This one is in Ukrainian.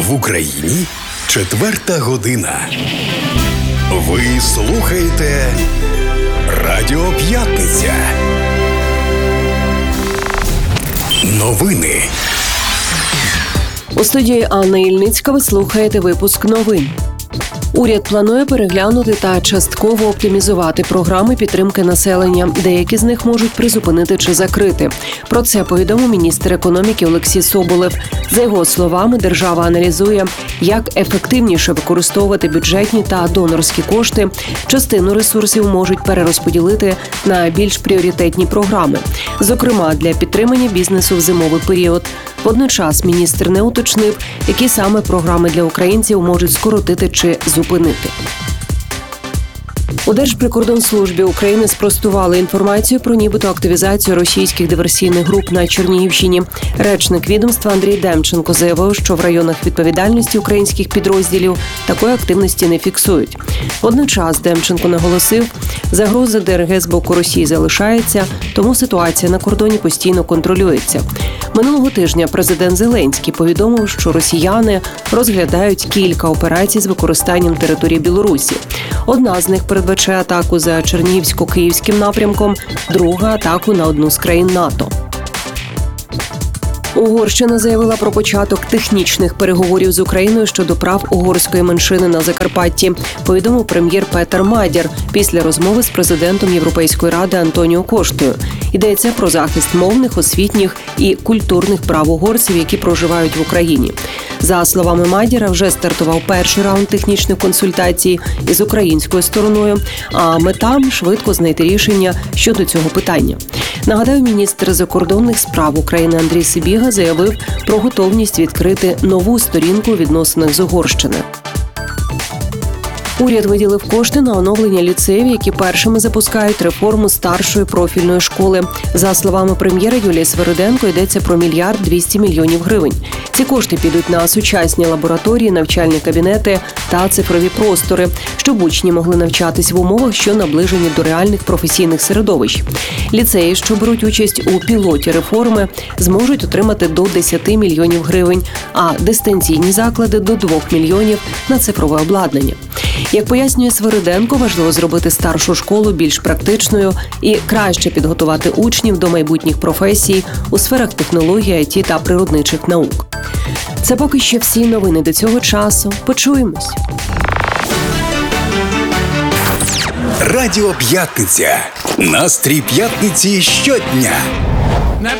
В Україні 4 година. Ви слухаєте Радіо П'ятниця. Новини. У студії Анна Ільницька ви слухаєте випуск новин. Уряд планує переглянути та частково оптимізувати програми підтримки населення. Деякі з них можуть призупинити чи закрити. Про це повідомив міністр економіки Олексій Соболєв. За його словами, держава аналізує, як ефективніше використовувати бюджетні та донорські кошти. Частину ресурсів можуть перерозподілити на більш пріоритетні програми. Зокрема, для підтримання бізнесу в зимовий період. Водночас міністр не уточнив, які саме програми для українців можуть скоротити чи зупинити. У Держприкордонслужбі України спростували інформацію про нібито активізацію російських диверсійних груп на Чернігівщині. Речник відомства Андрій Демченко заявив, що в районах відповідальності українських підрозділів такої активності не фіксують. Водночас Демченко наголосив, загроза ДРГ з боку Росії залишається, тому ситуація на кордоні постійно контролюється. Минулого тижня президент Зеленський повідомив, що росіяни розглядають кілька операцій з використанням території Білорусі. Одна з них передбачає атаку за Чернігівсько-Київським напрямком, друга – атаку на одну з країн НАТО. Угорщина заявила про початок технічних переговорів з Україною щодо прав угорської меншини на Закарпатті, повідомив прем'єр Петер Мадяр після розмови з президентом Європейської ради Антоніо Коштою. Йдеться про захист мовних, освітніх і культурних прав угорців, які проживають в Україні. За словами Мадяра, вже стартував перший раунд технічних консультацій із українською стороною, а мета – швидко знайти рішення щодо цього питання. Нагадаю, міністр закордонних справ України Андрій Сибіга заявив про готовність відкрити нову сторінку у відносинах з Угорщиною. Уряд виділив кошти на оновлення ліцеїв, які першими запускають реформу старшої профільної школи. За словами прем'єра Юлії Свериденко, йдеться про 1 200 000 000 гривень. Ці кошти підуть на сучасні лабораторії, навчальні кабінети та цифрові простори, щоб учні могли навчатись в умовах, що наближені до реальних професійних середовищ. Ліцеї, що беруть участь у пілоті реформи, зможуть отримати до 10 мільйонів гривень, а дистанційні заклади – до 2 мільйонів на цифрове обладнання. Як пояснює Свериденко, важливо зробити старшу школу більш практичною і краще підготувати учнів до майбутніх професій у сферах технології, ІТ та природничих наук. Це поки що всі новини до цього часу. Почуємось. Радіо П'ятниця. Настрій п'ятниці щодня.